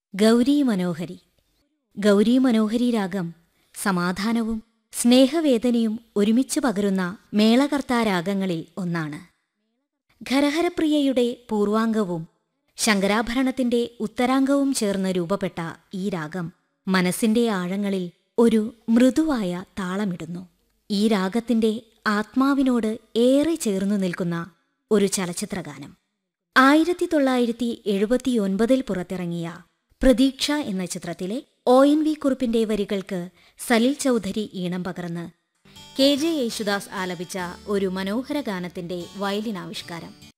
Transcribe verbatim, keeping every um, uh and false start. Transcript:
ഗൗരീ മനോഹരി. ഗൗരീ മനോഹരി രാഗം സമാധാനവും സ്നേഹവേദനയും ഒരുമിച്ച് പകരുന്ന മേളകർത്താരാഗങ്ങളിൽ ഒന്നാണ്. ഖരഹരപ്രിയയുടെ പൂർവാംഗവും ശങ്കരാഭരണത്തിന്റെ ഉത്തരാംഗവും ചേർന്ന് രൂപപ്പെട്ട ഈ രാഗം മനസ്സിന്റെ ആഴങ്ങളിൽ ഒരു മൃദുവായ താളമിടുന്നു. ഈ രാഗത്തിന്റെ ആത്മാവിനോട് ഏറെ ചേർന്നു നിൽക്കുന്ന ഒരു ചലച്ചിത്രഗാനം. ആയിരത്തി തൊള്ളായിരത്തി എഴുപത്തിയൊൻപതിൽ പുറത്തിറങ്ങിയ പ്രതീക്ഷ എന്ന ചിത്രത്തിലെ ഒ എൻ വി കുറുപ്പിന്റെ വരികൾക്ക് സലിൽ ചൗധരി ഈണം പകർന്ന് കെ ജെ യേശുദാസ് ആലപിച്ച ഒരു മനോഹര ഗാനത്തിന്റെ വയലിനാവിഷ്കാരം.